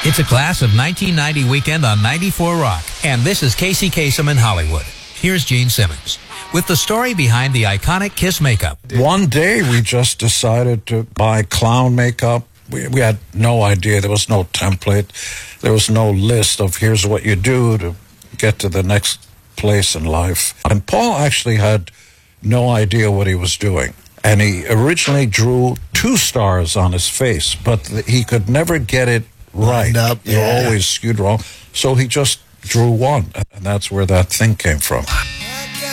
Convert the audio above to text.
It's a class of 1990 weekend on 94 Rock, and this is Casey Kasem in Hollywood. Here's Gene Simmons with the story behind the iconic Kiss makeup. One day we just decided to buy clown makeup. We had no idea. There was no template. There was no list of here's what you do to get to the next place in life. And Paul actually had no idea what he was doing. And he originally drew 2 stars on his face, but he could never get it right. They were always skewed wrong. So he just drew 1, and that's where that thing came from.